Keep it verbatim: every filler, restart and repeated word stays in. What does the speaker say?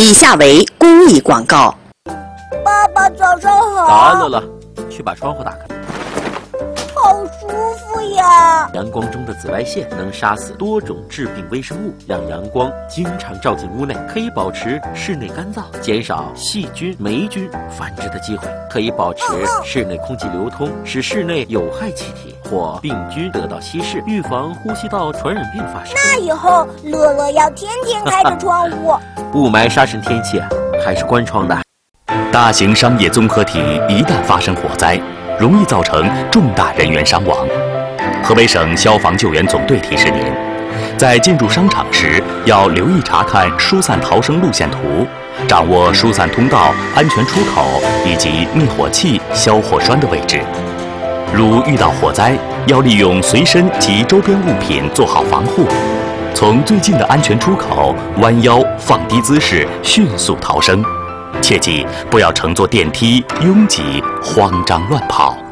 以下为公益广告。 爸爸，早上好。 早安，乐乐，去把窗户打开。 好舒服呀！ 阳光中的紫外线能杀死多种致病微生物，让阳光经常照进屋内，可以保持室内干燥，减少细菌、霉菌繁殖的机会，可以保持室内空气流通，使室内有害气体或病菌得到稀释，预防呼吸道传染病发生。 那以后乐乐要天天开着窗户。 雾霾沙尘天气啊，还是关窗的。 大型商业综合体一旦发生火灾，容易造成重大人员伤亡。河北省消防救援总队提示您，在进入商场时要留意查看疏散逃生路线图，掌握疏散通道、安全出口以及灭火器、消火栓的位置。如遇到火灾，要利用随身及周边物品做好防护，从最近的安全出口弯腰放低姿势迅速逃生。切记不要乘坐电梯拥挤、慌张乱跑。